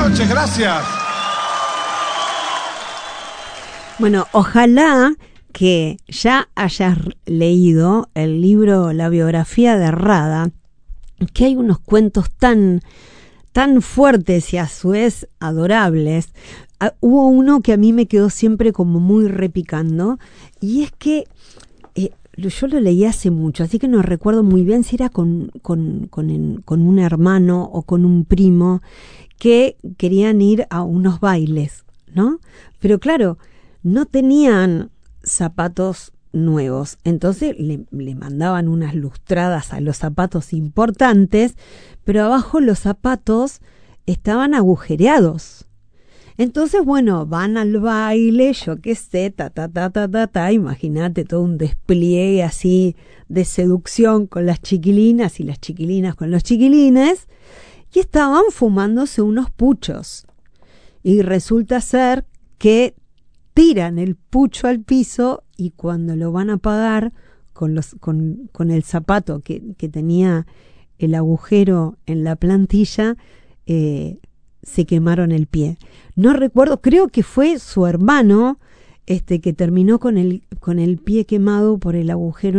noches, gracias. Bueno, ojalá que ya hayas leído el libro, la biografía de Rada, que hay unos cuentos tan fuertes y a su vez adorables. Hubo uno que a mí me quedó siempre como muy repicando, y es que yo lo leí hace mucho, así que no recuerdo muy bien si era con un hermano o con un primo que querían ir a unos bailes, ¿no? Pero claro, no tenían zapatos nuevos, entonces le mandaban unas lustradas a los zapatos importantes, pero abajo los zapatos estaban agujereados. Entonces, bueno, van al baile, yo qué sé, imagínate todo un despliegue así de seducción con las chiquilinas y las chiquilinas con los chiquilines, y estaban fumándose unos puchos. Y resulta ser que tiran el pucho al piso, y cuando lo van a pagar con el zapato que tenía el agujero en la plantilla, se quemaron el pie. No recuerdo, creo que fue su hermano que terminó con el pie quemado por el agujero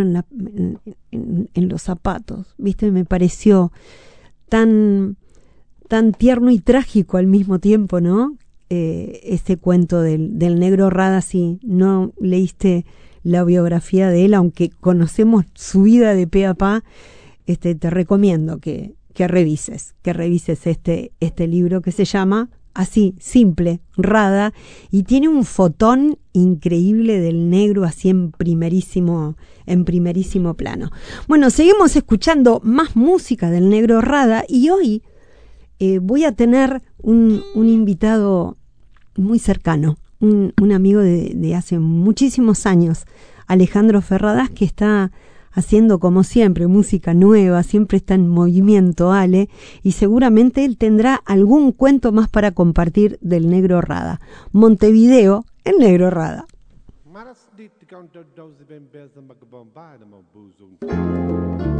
en los zapatos. ¿Viste? Me pareció tan tierno y trágico al mismo tiempo, ¿no? Este cuento del negro Rada. Si no leíste la biografía de él, aunque conocemos su vida de pe a pa, te recomiendo que revises este libro, que se llama así, simple, Rada, y tiene un fotón increíble del negro así en primerísimo plano. Bueno, seguimos escuchando más música del negro Rada, y hoy voy a tener un invitado muy cercano, un amigo de hace muchísimos años, Alejandro Ferradas, que está haciendo como siempre música nueva, siempre está en movimiento, Ale, y seguramente él tendrá algún cuento más para compartir del negro Rada. Montevideo, el negro Rada.